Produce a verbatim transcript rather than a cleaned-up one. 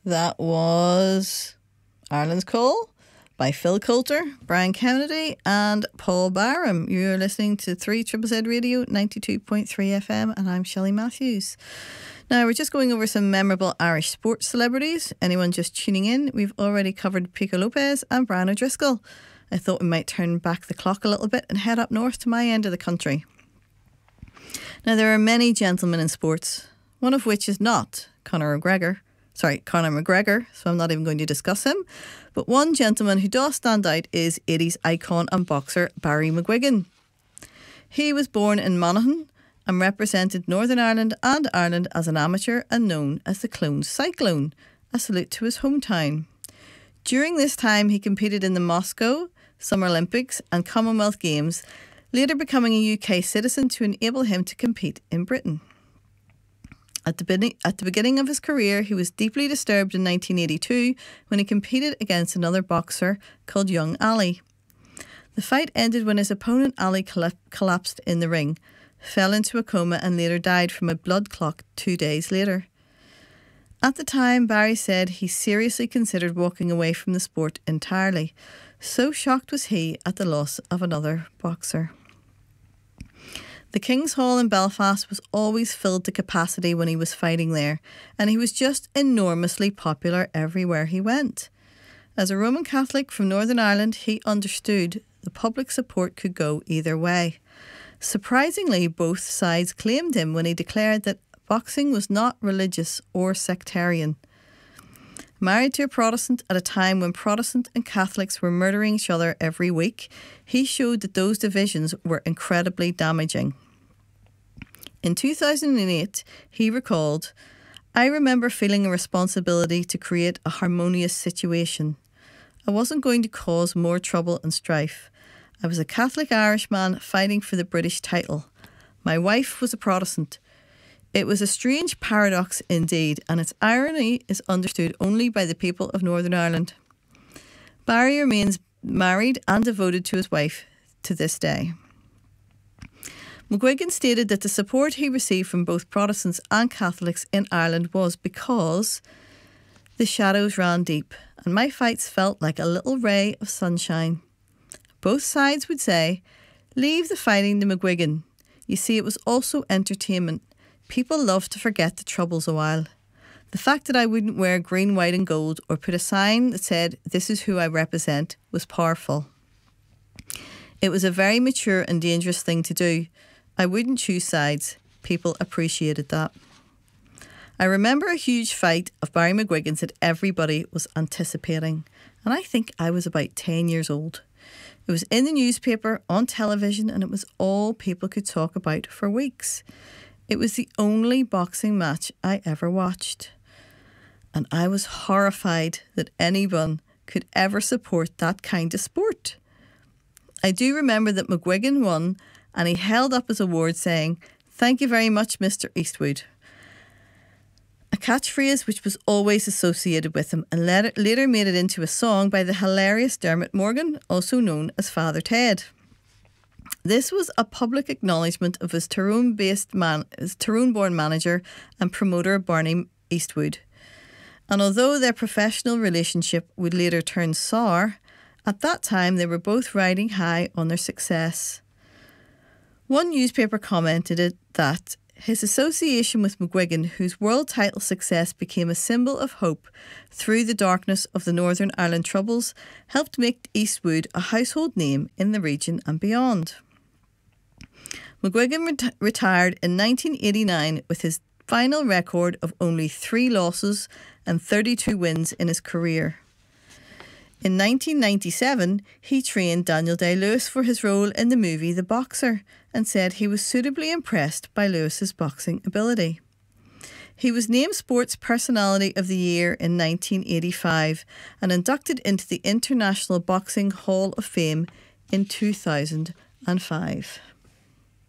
That was Ireland's Call by Phil Coulter, Brian Kennedy and Paul Barham. You're listening to three Z Z Radio ninety-two point three F M and I'm Shelley Matthews. Now we're just going over some memorable Irish sports celebrities. Anyone just tuning in, we've already covered Pico Lopez and Brian O'Driscoll. I thought we might turn back the clock a little bit and head up north to my end of the country. Now there are many gentlemen in sports, one of which is not Conor McGregor. Sorry, Conor McGregor, so I'm not even going to discuss him. But one gentleman who does stand out is eighties icon and boxer Barry McGuigan. He was born in Monaghan and represented Northern Ireland and Ireland as an amateur and known as the Clones Cyclone, a salute to his hometown. During this time, he competed in the Moscow Summer Olympics and Commonwealth Games, later becoming a U K citizen to enable him to compete in Britain. At the, be- at the beginning of his career, he was deeply disturbed in nineteen eighty-two when he competed against another boxer called Young Ali. The fight ended when his opponent Ali colla- collapsed in the ring, fell into a coma and later died from a blood clot two days later. At the time, Barry said he seriously considered walking away from the sport entirely. So shocked was he at the loss of another boxer. The King's Hall in Belfast was always filled to capacity when he was fighting there, and he was just enormously popular everywhere he went. As a Roman Catholic from Northern Ireland, he understood the public support could go either way. Surprisingly, both sides claimed him when he declared that boxing was not religious or sectarian. Married to a Protestant at a time when Protestant and Catholics were murdering each other every week, he showed that those divisions were incredibly damaging. In two thousand eight, he recalled, "I remember feeling a responsibility to create a harmonious situation. I wasn't going to cause more trouble and strife. I was a Catholic Irishman fighting for the British title. My wife was a Protestant. It was a strange paradox indeed, and its irony is understood only by the people of Northern Ireland." Barry remains married and devoted to his wife to this day. McGuigan stated that the support he received from both Protestants and Catholics in Ireland was because the shadows ran deep and my fights felt like a little ray of sunshine. Both sides would say, "Leave the fighting to McGuigan. You see, it was also entertainment. People love to forget the troubles a while. The fact that I wouldn't wear green, white and gold or put a sign that said, 'This is who I represent,' was powerful. It was a very mature and dangerous thing to do. I wouldn't choose sides. People appreciated that." I remember a huge fight of Barry McGuigan's that everybody was anticipating, and I think I was about ten years old. It was in the newspaper, on television, and it was all people could talk about for weeks. It was the only boxing match I ever watched, and I was horrified that anyone could ever support that kind of sport. I do remember that McGuigan won, and he held up his award saying, "Thank you very much, Mister Eastwood," a catchphrase which was always associated with him and later made it into a song by the hilarious Dermot Morgan, also known as Father Ted. This was a public acknowledgement of his Tyrone-based man, his Tyrone-born manager and promoter Barney Eastwood. And although their professional relationship would later turn sour, at that time they were both riding high on their success. One newspaper commented it that his association with McGuigan, whose world title success became a symbol of hope through the darkness of the Northern Ireland Troubles, helped make Eastwood a household name in the region and beyond. McGuigan ret- retired in nineteen eighty-nine with his final record of only three losses and thirty-two wins in his career. In nineteen ninety-seven, he trained Daniel Day-Lewis for his role in the movie The Boxer and said he was suitably impressed by Lewis's boxing ability. He was named Sports Personality of the Year in nineteen eighty-five and inducted into the International Boxing Hall of Fame in two thousand five.